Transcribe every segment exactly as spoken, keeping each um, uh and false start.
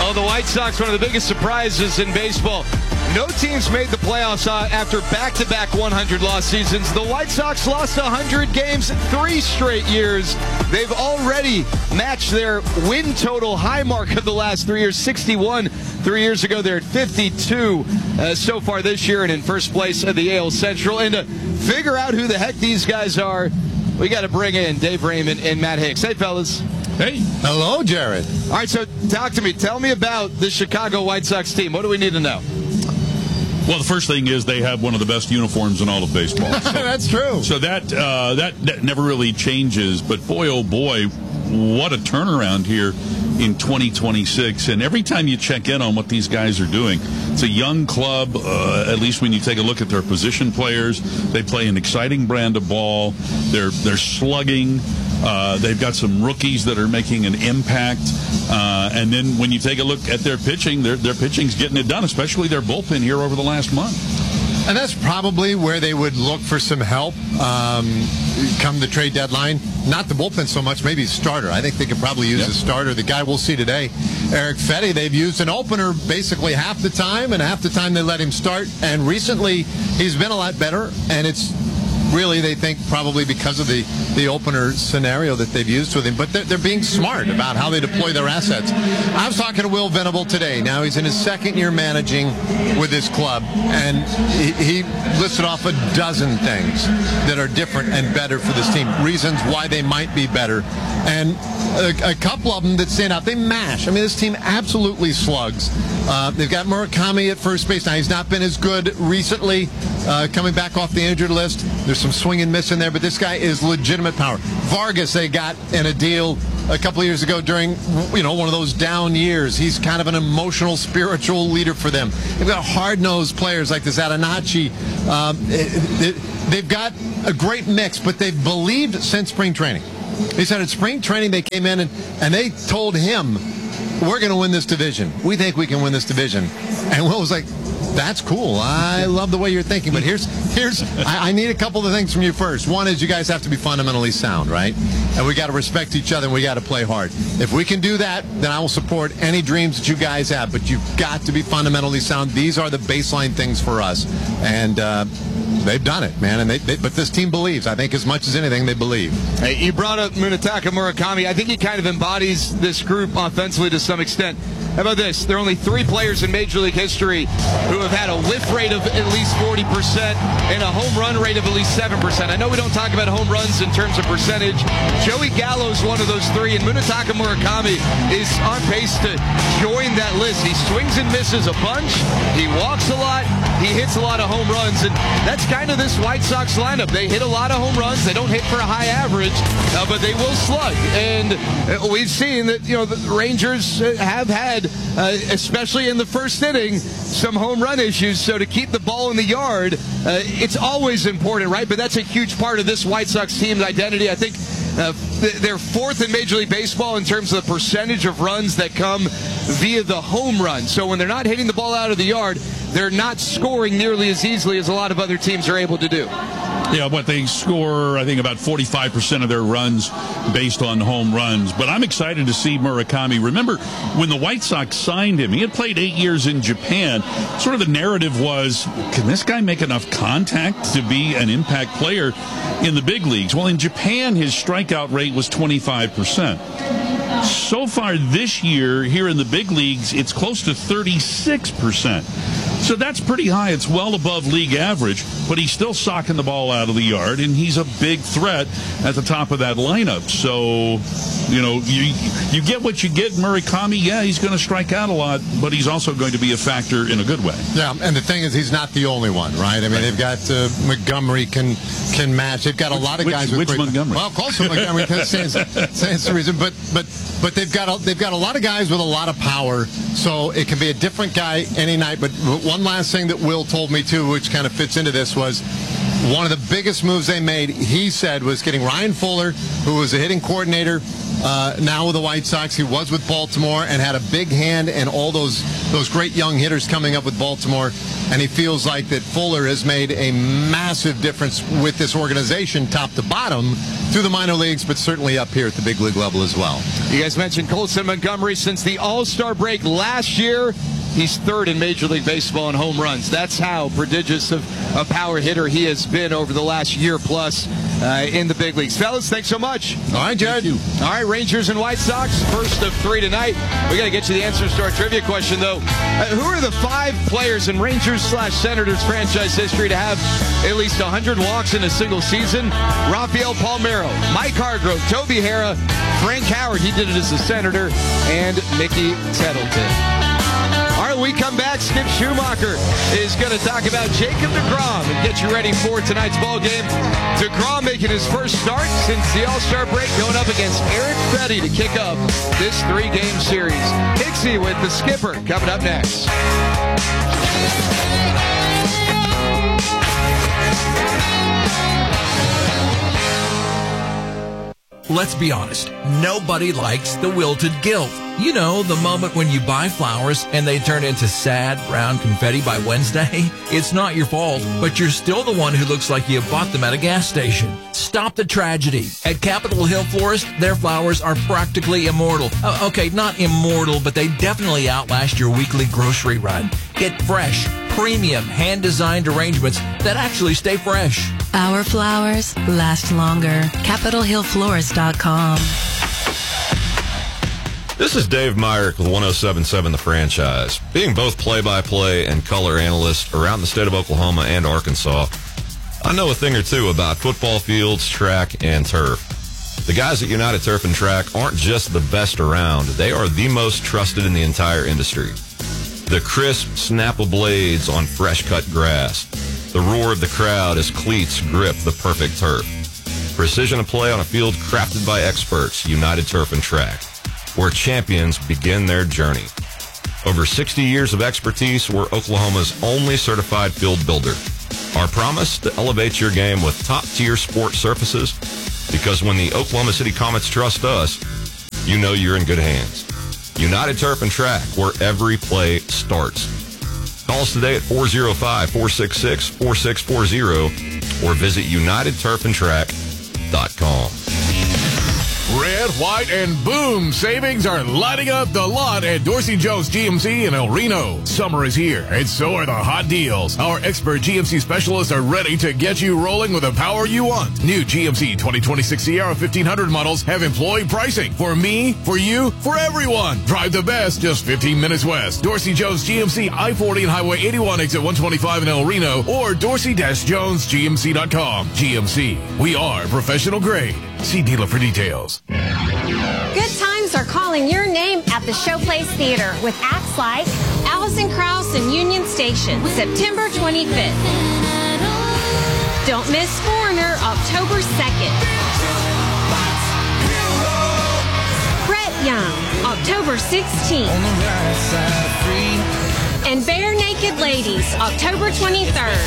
Well, the White Sox, one of the biggest surprises in baseball. No teams made the playoffs uh, after back-to-back one hundred loss seasons. The White Sox lost one hundred games three straight years. They've already matched their win total high mark of the last three years, sixty-one. Three years ago, they're at fifty-two uh, so far this year and in first place of the A L Central. And to figure out who the heck these guys are, we got to bring in Dave Raymond and Matt Hicks. Hey, fellas. Hey. Hello, Jared. All right, so talk to me. Tell me about the Chicago White Sox team. What do we need to know? Well, the first thing is they have one of the best uniforms in all of baseball. So, That's true. So that, uh, that that never really changes. But boy, oh boy, what a turnaround here in twenty twenty-six. And every time you check in on what these guys are doing, it's a young club, uh, at least when you take a look at their position players. They play an exciting brand of ball. They're, they're slugging. Uh, they've got some rookies that are making an impact. Uh, and then when you take a look at their pitching, their, their pitching's getting it done, especially their bullpen here over the last month. And that's probably where they would look for some help um, come the trade deadline. Not the bullpen so much, maybe starter. I think they could probably use yep. a starter. The guy we'll see today, Eric Fetty, they've used an opener basically half the time, and half the time they let him start. And recently he's been a lot better, and it's really, they think, probably because of the, the opener scenario that they've used with him. But they're, they're being smart about how they deploy their assets. I was talking to Will Venable today. Now, he's in his second year managing with this club, and he, he listed off a dozen things that are different and better for this team, reasons why they might be better. And a, a couple of them that stand out, they mash. I mean, this team absolutely slugs. Uh, they've got Murakami at first base. Now, he's not been as good recently, uh, coming back off the injured list. There's some swing and miss in there, but this guy is legitimate power. Vargas, they got in a deal a couple of years ago during, you know, one of those down years. He's kind of an emotional, spiritual leader for them. They've got hard-nosed players like this Adenachi. Um, it, it, they've got a great mix, but they've believed since spring training. He said at spring training they came in and, and they told him, we're going to win this division. We think we can win this division. And Will was like, that's cool. I love the way you're thinking. But here's, here's I, I need a couple of things from you first. One is you guys have to be fundamentally sound, right? And we got to respect each other, and we got to play hard. If we can do that, then I will support any dreams that you guys have. But you've got to be fundamentally sound. These are the baseline things for us. And uh, they've done it, man. And they, they, but this team believes. I think as much as anything, they believe. Hey, you brought up Munetaka Murakami. I think he kind of embodies this group offensively to some extent. How about this? There are only three players in Major League history who have had a whiff rate of at least forty percent and a home run rate of at least seven percent. I know we don't talk about home runs in terms of percentage. Joey Gallo's one of those three, and Munetaka Murakami is on pace to join that list. He swings and misses a bunch. He walks a lot. He hits a lot of home runs, and that's kind of this White Sox lineup. They hit a lot of home runs. They don't hit for a high average, uh, but they will slug. And uh, we've seen that, you know, the Rangers have had, uh, especially in the first inning, some home run issues. So to keep the ball in the yard, uh, it's always important, right? But that's a huge part of this White Sox team's identity. I think uh, they're fourth in Major League Baseball in terms of the percentage of runs that come via the home run. So when they're not hitting the ball out of the yard, they're not scoring nearly as easily as a lot of other teams are able to do. Yeah, what they score, I think, about forty-five percent of their runs based on home runs. But I'm excited to see Murakami. Remember, when the White Sox signed him, he had played eight years in Japan. Sort of the narrative was, can this guy make enough contact to be an impact player in the big leagues? Well, in Japan, his strikeout rate was twenty-five percent. So far this year, here in the big leagues, it's close to thirty-six percent. So that's pretty high. It's well above league average, but he's still socking the ball out of the yard, and he's a big threat at the top of that lineup. So, you know, you you get what you get. Murakami, yeah, he's going to strike out a lot, but he's also going to be a factor in a good way. Yeah, and the thing is, he's not the only one, right? I mean, right. They've got uh, Montgomery can can match. They've got a lot of which, guys with which great, Montgomery? Well, close to Montgomery. Stands, stands the reason, but but but they've got a, they've got a lot of guys with a lot of power. So it can be a different guy any night. But one last thing that Will told me too, which kind of fits into this, was one of the biggest moves they made, he said, was getting Ryan Fuller, who was a hitting coordinator uh, now with the White Sox. He was with Baltimore and had a big hand in all those those great young hitters coming up with Baltimore. And he feels like that Fuller has made a massive difference with this organization, top to bottom, through the minor leagues, but certainly up here at the big league level as well. You guys mentioned Colson Montgomery. Since the All-Star break last year, he's third in Major League Baseball in home runs. That's how prodigious of a power hitter he has been over the last year plus uh, in the big leagues. Fellas, thanks so much. All right, Jared. All right, Rangers and White Sox, first of three tonight. We got to get you the answers to our trivia question, though. Uh, who are the five players in Rangers slash Senators franchise history to have at least one hundred walks in a single season? Rafael Palmeiro, Mike Hargrove, Toby Harrah, Frank Howard, he did it as a Senator, and Mickey Tettleton. All right, when we come back, Skip Schumacher is going to talk about Jacob deGrom and get you ready for tonight's ball game. DeGrom making his first start since the All-Star break, going up against Eric Fedde to kick up this three-game series. Hixie with the skipper coming up next. Let's be honest, nobody likes the wilted gilt. You know, the moment when you buy flowers and they turn into sad brown confetti by Wednesday. It's not your fault, but you're still the one who looks like you bought them at a gas station. Stop the tragedy. At Capitol Hill Florist, their flowers are practically immortal. Uh, okay, not immortal, but they definitely outlast your weekly grocery run. Get fresh, premium, hand-designed arrangements that actually stay fresh. Our flowers last longer. Capitol Hill Florist dot com. This is Dave Myrick with one oh seven point seven The Franchise. Being both play-by-play and color analyst around the state of Oklahoma and Arkansas, I know a thing or two about football fields, track, and turf. The guys at United Turf and Track aren't just the best around. They are the most trusted in the entire industry. The crisp snap of blades on fresh-cut grass. The roar of the crowd as cleats grip the perfect turf. Precision of play on a field crafted by experts, United Turf and Track, where champions begin their journey. Over sixty years of expertise, we're Oklahoma's only certified field builder. Our promise to elevate your game with top-tier sport surfaces, because when the Oklahoma City Comets trust us, you know you're in good hands. United Turf and Track, where every play starts. Call us today at four oh five, four six six, four six four zero or visit united turf and track dot com. Red, white, and boom savings are lighting up the lot at Dorsey Jones G M C in El Reno. Summer is here, and so are the hot deals. Our expert G M C specialists are ready to get you rolling with the power you want. New G M C twenty twenty-six Sierra fifteen hundred models have employee pricing. For me, for you, for everyone. Drive the best just fifteen minutes west. Dorsey Jones G M C, I forty and Highway eighty-one, exit one twenty-five in El Reno, or dorsey dash jones g m c dot com. G M C, we are professional grade. See dealer for details. Good times are calling your name at the Showplace Theater with acts like Alison Krauss and Union Station, September twenty-fifth. Don't miss Foreigner, October second. Brett Young, October sixteenth. And Bare Naked Ladies, October twenty-third.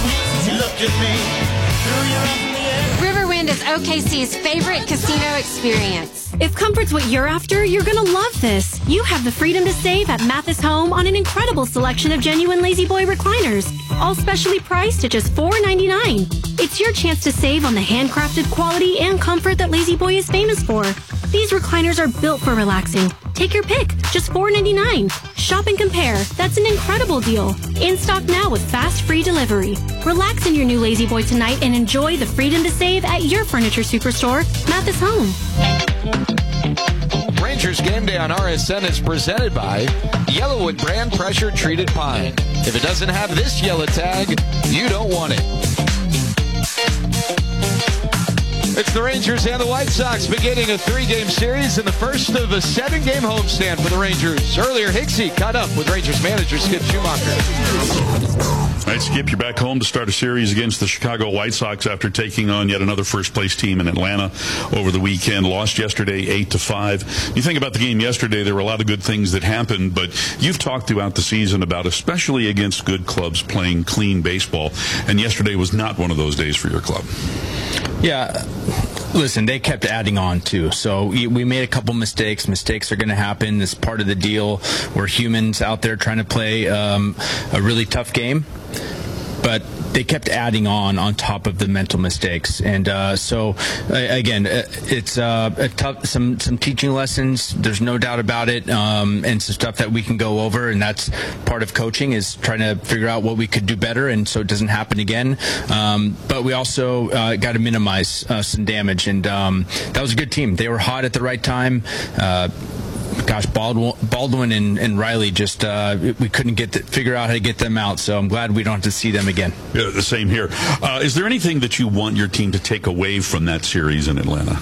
Riverwind is O K C's favorite casino experience. If comfort's what you're after, you're going to love this. You have the freedom to save at Mathis Home on an incredible selection of genuine Lazy Boy recliners, all specially priced at just four ninety-nine. It's your chance to save on the handcrafted quality and comfort that Lazy Boy is famous for. These recliners are built for relaxing. Take your pick, just four ninety-nine. Shop and compare. That's an incredible deal. In stock now with fast free delivery. Relax in your new Lazy Boy tonight and enjoy the freedom to save at your furniture superstore, Mathis Home. Rangers Game Day on R S N is presented by Yellowwood brand pressure treated pine. If it doesn't have this yellow tag, you don't want it. It's the Rangers and the White Sox beginning a three-game series in the first of a seven-game homestand for the Rangers. Earlier, Hixie caught up with Rangers manager Skip Schumacher. All right, Skip, you're back home to start a series against the Chicago White Sox after taking on yet another first-place team in Atlanta over the weekend. Lost yesterday eight to five. You think about the game yesterday, there were a lot of good things that happened, but you've talked throughout the season about, especially against good clubs, playing clean baseball, and yesterday was not one of those days for your club. Yeah, Listen, they kept adding on, too. So we made a couple mistakes. Mistakes are going to happen. It's part of the deal. We're humans out there trying to play um, a really tough game. But they kept adding on on top of the mental mistakes, and uh, so uh, again, it's uh, a tough, some some teaching lessons. There's no doubt about it, um, and some stuff that we can go over, and that's part of coaching is trying to figure out what we could do better, and so it doesn't happen again. Um, but we also uh, got to minimize uh, some damage, and um, that was a good team. They were hot at the right time. Uh, Gosh, Baldwin, Baldwin and, and Riley just uh, we couldn't get the, figure out how to get them out. So I'm glad we don't have to see them again. Yeah, the same here. Uh, is there anything that you want your team to take away from that series in Atlanta?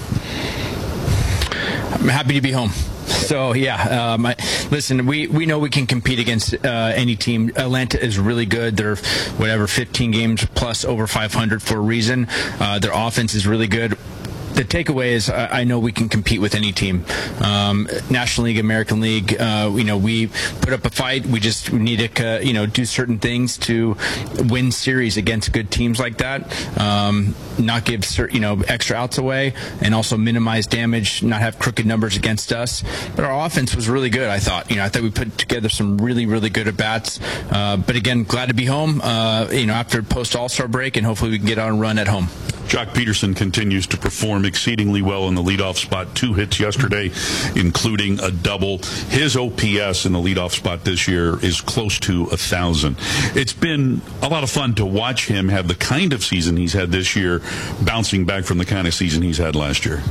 I'm happy to be home. So, yeah, um, I, listen, we, we know we can compete against uh, any team. Atlanta is really good. They're, whatever, fifteen games plus over five hundred for a reason. Uh, their offense is really good. The takeaway is I, I know we can compete with any team. Um, National League, American League, uh, you know, we put up a fight. We just need to, uh, you know, do certain things to win series against good teams like that. Um, not give, you know, extra outs away, and also minimize damage, not have crooked numbers against us. But our offense was really good, I thought. You know, I thought we put together some really, really good at-bats. Uh, but again, glad to be home, uh, you know, after post-All-Star break, and hopefully we can get on a run at home. Jock Peterson continues to perform exceedingly well in the leadoff spot. Two hits yesterday, including a double. His O P S in the leadoff spot this year is close to a thousand. It's been a lot of fun to watch him have the kind of season he's had this year, bouncing back from the kind of season he's had last year.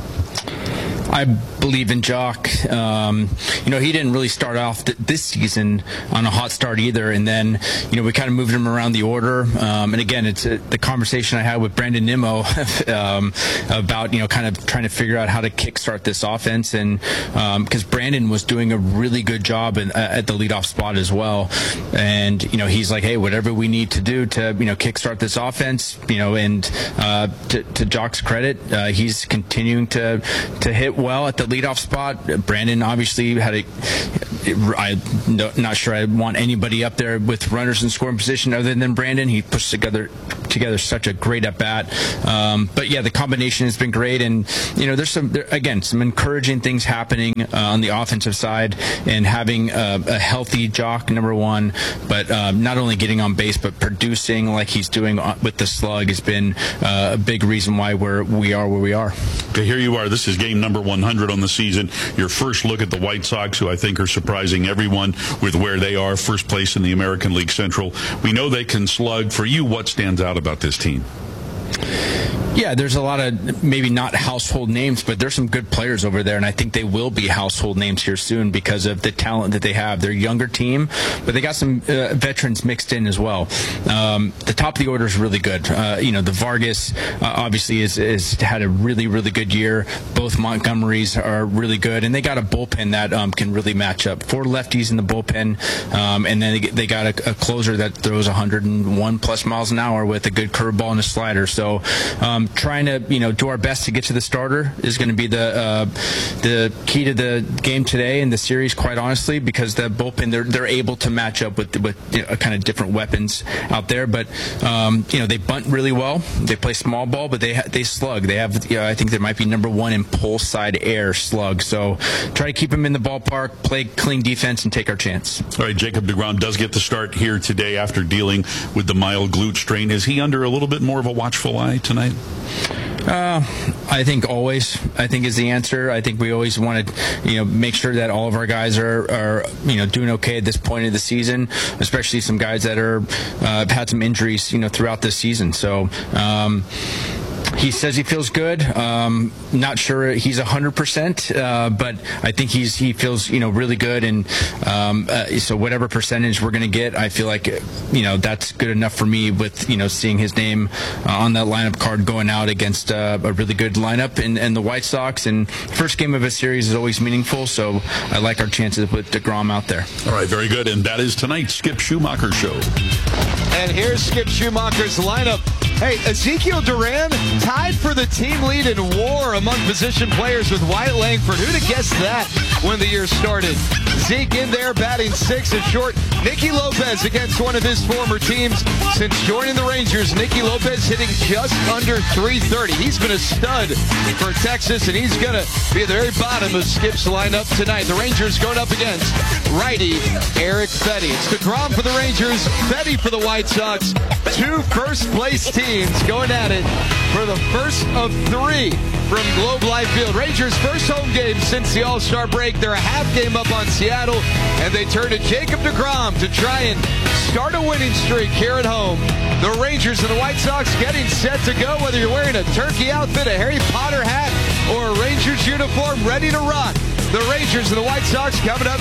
I believe in Jock. Um, you know, he didn't really start off th- this season on a hot start either, and then, you know, we kind of moved him around the order. Um, and again, it's uh, the conversation I had with Brandon Nimmo um, about, you know, kind of trying to figure out how to kickstart this offense, and because um, Brandon was doing a really good job in, uh, at the leadoff spot as well. And, you know, he's like, hey, whatever we need to do to, you know, kickstart this offense, you know, and uh, to, to Jock's credit, uh, he's continuing to to hit well at the leadoff spot. Brandon obviously had a, I'm not sure I want anybody up there with runners in scoring position other than Brandon. He puts together together such a great at bat. Um, but yeah, the combination has been great, and you know, there's some there, again some encouraging things happening uh, on the offensive side, and having a, a healthy Jock, number one, but um, not only getting on base but producing like he's doing with the slug has been uh, a big reason why we're we are where we are. Okay, here you are. This is game number one hundred on the season. Your first look at the White Sox, who I think are surprising everyone with where they are, first place in the American League Central. We know they can slug. For you, what stands out about this team? Yeah, there's a lot of maybe not household names, but there's some good players over there, and I think they will be household names here soon because of the talent that they have. They're a younger team, but they got some uh, veterans mixed in as well. Um, the top of the order is really good. Uh, you know, the Vargas uh, obviously is, is had a really, really good year. Both Montgomerys are really good, and they got a bullpen that um, can really match up. Four lefties in the bullpen, um, and then they, they got a, a closer that throws one hundred one plus miles an hour with a good curveball and a slider. So, um, trying to, you know, do our best to get to the starter is going to be the uh, the key to the game today and the series, quite honestly, because the bullpen, they're they're able to match up with with you know, kind of different weapons out there. But um, you know, they bunt really well. They play small ball, but they ha- they slug. They have, you know, I think they might be number one in pull side air slug. So try to keep them in the ballpark, play clean defense, and take our chance. All right, Jacob deGrom does get the start here today after dealing with the mild glute strain. Is he under a little bit more of a watchful eye tonight? Uh, I think always, I think is the answer. I think we always want to, you know, make sure that all of our guys are, are, you know, doing okay at this point of the season, especially some guys that are, uh, have had some injuries, you know, throughout this season. So, um, he says he feels good. Um, not sure he's one hundred percent, uh, but I think he's he feels, you know, really good. And um, uh, so whatever percentage we're going to get, I feel like, you know, that's good enough for me with, you know, seeing his name uh, on that lineup card going out against uh, a really good lineup in, in the White Sox. And first game of a series is always meaningful, so I like our chances with deGrom out there. All right, very good. And that is tonight's Skip Schumacher Show. And here's Skip Schumacher's lineup. Hey, Ezekiel Duran tied for the team lead in WAR among position players with Wyatt Langford. Who'd have guessed that when the year started? Zeke in there batting six and short. Nicky Lopez against one of his former teams. Since joining the Rangers, Nicky Lopez hitting just under three thirty. He's been a stud for Texas, and he's going to be at the very bottom of Skip's lineup tonight. The Rangers going up against righty Erick Fedde. It's DeGrom for the Rangers, Fedde for the White Sox. Two first-place teams going at it for the first of three from Globe Life Field. Rangers' first home game since the All-Star break. They're a half game up on Seattle, and they turn to Jacob DeGrom to try and start a winning streak here at home. The Rangers and the White Sox getting set to go, whether you're wearing a turkey outfit, a Harry Potter hat, or a Rangers uniform ready to rock. The Rangers and the White Sox coming up